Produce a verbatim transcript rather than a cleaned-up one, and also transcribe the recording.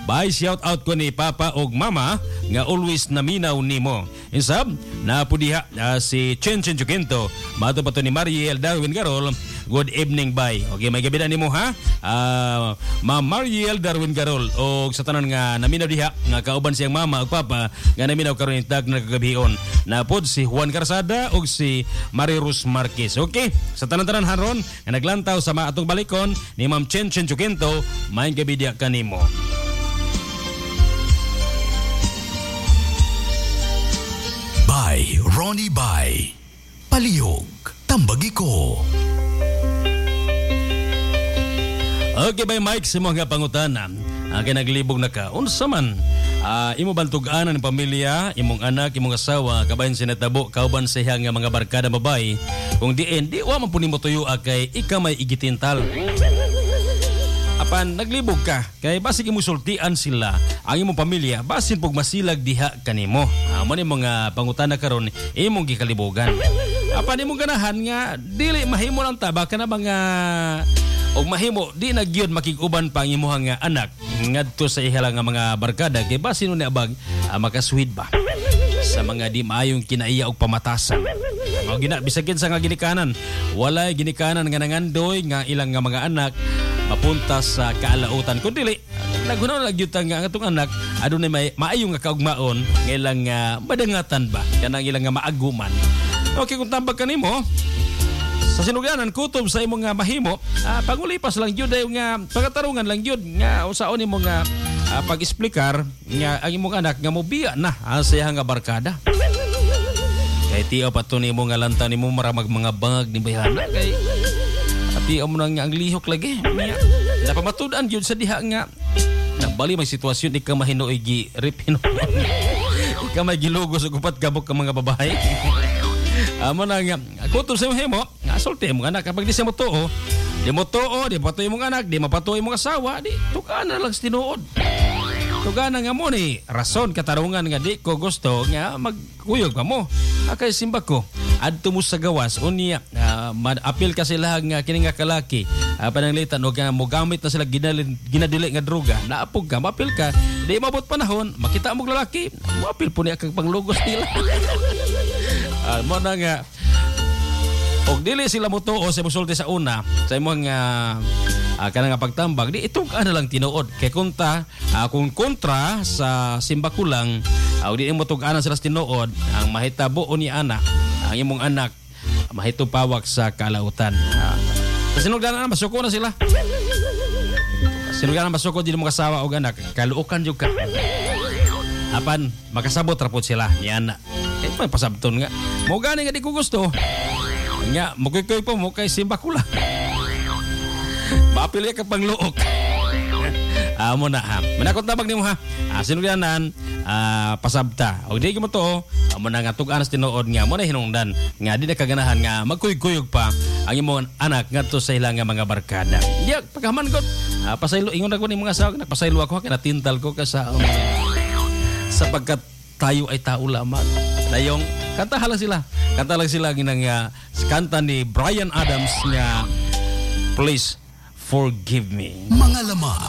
Bye, shout out ko ni Papa og Mama nga always naminaw nimo. Insab, napudiha uh, si Chen Chen Chukinto. Mato pa to ni Mariel Darwin Garol. Good evening, bye. Okay, may gabi na nimo ha. Uh, Ma'am Mariel Darwin Garol og sa tanan nga naminaw diha nga kauban siyang mama ug papa nga naminaw karon intag na kagabihon. Napod si Juan Carsada ug si Marirus Marquez. Okay, sa tanan-tanan haron nga naglantaw sa atong balikon ni Ma'am Chen Chen Chukinto, may gabi diha kanimo. By Ronnie Bay. Palihog, tambagi ko. Okay, bye Mike, sa mga pangutanan. Uh, kaya naglibog na ka. Unsa man, uh, imo bantug-anan ng pamilya, imong anak, imong asawa, kabayan sinatabo, kauban sa nga mga barkada babae. Kung diin, di wa man po nimo tuyo kay ika may igitintal. Apan naglibog ka, kay basig imo sultian sila ang imong pamilya, basin pug masilag diha kanimo. Amo ni mga pangutana karon imong gikalibogan. Apan imong ganahan nga dili mahimo lang ta baka na mga og mahimo di na gyud makig-uban pa ang imong nga anak ngadto sa ihala nga mga barkada kay basin ni abag uh, makasweet ba sa mga di maayong kinaiya og pamatasan. Mao gina bisagin sa nga ginikanan, walay ginikanan nga nangandoy nga ilang nga mga anak mapunta sa kaalautan kun dili naghunaw lang gyud nga atong anak adunay may maayong nga kaugmaon nga ilang nga madangatan ba kanang ilang nga maaguman. Okay, kung tambag kanimo sa sinuganan kutob sa imong nga mahimo, ah, pangulipas lang gyud ay nga pagatarungan lang gyud nga usaon imong nga ah, pag-explikar nga ang imong anak nga mobiya na ah, sa iyang nga barkada. Kay tiyo pa to nimo nga lanta nimo maramag mga bangag ni bayana kay ati mo nang ang lihok lagi. Napamatud-an gyud sa diha nga nabali may sitwasyon ika mahinoy gi rip hino. Ika may gilugos og upat kabok ka mga babae. Amo na nga kutob sa imong nga sulti mo anak kapag di sa mo tuo, di mo tuo, di patuoy mong anak, di mapatuoy mong asawa, di tukan na lang sa tinuod. Tugan nga mo ni rason katarungan nga di ko gusto nga magkuyog pa mo. Akay simba ko adto mo sa gawas unya uh, apil ka sila nga kini nga kalaki uh, pananglitan og nga mo gamit na sila ginadili, ginadili nga droga naapog ka mapil ka di mabot panahon makita mo lalaki mo apil po niya kang panglugos nila. uh, mo na nga og dili sila mo tuo sa musulti sa una sa imong nga uh, kanang nga pagtambag di itong ka na lang tinuod kay kunta uh, kung kontra sa simba kulang uh, di mo tug-anan sila tinuod ang mahitabo ni ana ang imong anak mahito pawak sa kalautan. Uh, sa sinugdanan na masuko na sila. Sinugdanan masuko di mo kasawa og anak kaluokan jud ka. Apan makasabot ra pud sila ni ana. Eh may pasabton nga. Mo gani nga di ko gusto. Nga mukoy-koy po mo kay simba kula. Mapili ka pangluok. Amo na ha. Manakot tabag nimo ha. Ah, sinugdanan ah, pasabta. Og di mo to, amo na nga tug-anas tinuod nga mo na hinungdan nga di na kaganahan nga magkuyog-kuyog pa ang imong anak ngadto sa ilang nga mga barkada. Di pagkaman gud. Ah, pasaylo ingon ako ni mga asawa nagpasaylo ako kay natintal ko ka sa um, sapagkat tayo ay tao lamang. Dayong kanta lang sila. Kanta lang sila ginang uh, kanta ni Bryan Adams nga Please Forgive Me. Mga lama.